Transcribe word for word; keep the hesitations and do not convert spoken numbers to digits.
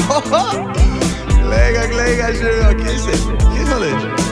Glej ga, glej ga že, kje si? Kje so leč?